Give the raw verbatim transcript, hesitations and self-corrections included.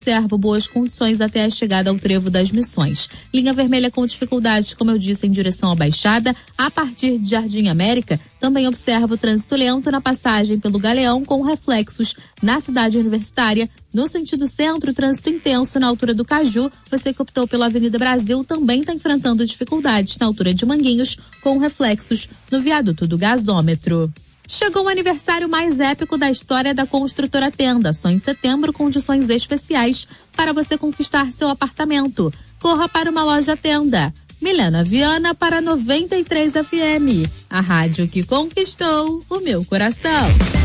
Observo boas condições até a chegada ao Trevo das Missões. Linha vermelha com dificuldades, como eu disse, em direção à Baixada. A partir de Jardim América, também observo trânsito lento na passagem pelo Galeão, com reflexos na cidade universitária. No sentido centro, trânsito intenso na altura do Caju. Você que optou pela Avenida Brasil também está enfrentando dificuldades na altura de Manguinhos, com reflexos no viaduto do gasômetro. Chegou o aniversário mais épico da história da Construtora Tenda. Só em setembro, condições especiais para você conquistar seu apartamento. Corra para uma loja Tenda. Milena Viana para noventa e três F M. A rádio que conquistou o meu coração.